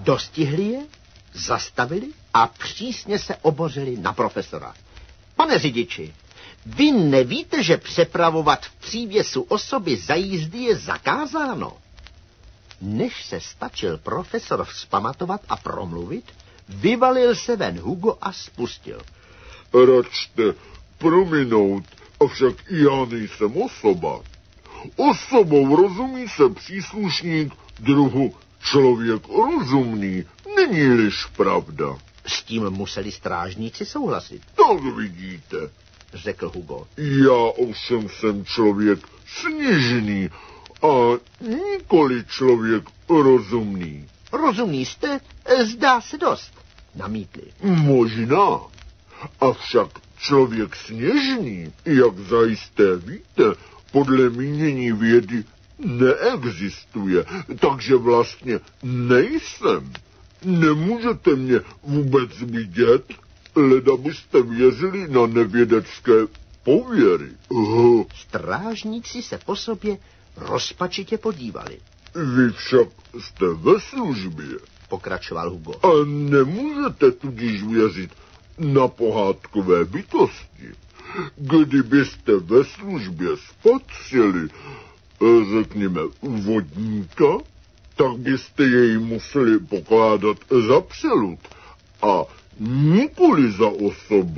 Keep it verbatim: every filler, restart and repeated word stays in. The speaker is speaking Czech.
Dostihli je, zastavili a přísně se obořili na profesora. Pane řidiči, vy nevíte, že přepravovat v přívěsu osoby za jízdy je zakázáno? Než se stačil profesor vzpamatovat a promluvit, vyvalil se ven Hugo a spustil. Račte prominout, avšak i já nejsem osoba. Osobou rozumí se příslušník druhu člověk rozumný, není-liž pravda. S tím museli strážníci souhlasit. Tak vidíte, řekl Hugo. Já ovšem jsem člověk sněžný a nikoli člověk rozumný. Rozumný jste, zdá se dost, namítli. Možná, avšak člověk sněžný, jak zajisté víte, podle mínění vědy neexistuje, takže vlastně nejsem. Nemůžete mě vůbec vidět, leda byste věřili na nevědecké pověry. Uh. Strážníci se po sobě rozpačitě podívali. Vy však jste ve službě, pokračoval Hugo. A nemůžete tudíž věřit na pohádkové bytosti. Kdybyste ve službě spatřili, řekněme, vodníka, tak byste jej museli pokládat za přelud a nikoli za osobu.